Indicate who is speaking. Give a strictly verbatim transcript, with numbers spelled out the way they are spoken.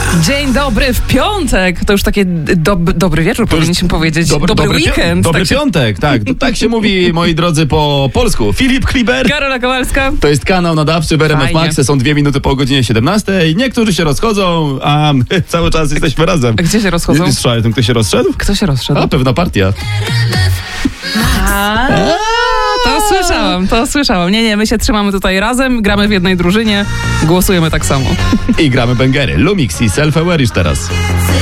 Speaker 1: Dzień dobry w piątek. To już takie dob- dobry wieczór, powinniśmy powiedzieć.
Speaker 2: Dobry,
Speaker 1: dobry,
Speaker 2: dobry
Speaker 1: weekend.
Speaker 2: Pi- dobry
Speaker 1: tak się...
Speaker 2: piątek, tak. Tak się mówi, moi drodzy, po polsku. Filip Kliber.
Speaker 1: Karola Kowalska.
Speaker 2: To jest kanał nadawczy w R M F
Speaker 1: Fajnie.
Speaker 2: Max. Są dwie minuty po godzinie siedemnastej. Niektórzy się rozchodzą, a my cały czas jesteśmy razem.
Speaker 1: A gdzie się rozchodzą?
Speaker 2: Nie słyszałem, ten ktoś się rozszedł?
Speaker 1: Kto się rozszedł?
Speaker 2: A, pewna partia.
Speaker 1: A, to słyszałam, to słyszałam. Nie, nie, my się trzymamy tutaj razem, gramy w jednej drużynie, głosujemy tak samo.
Speaker 2: I gramy bęgery. Lumix i Self Aware już teraz.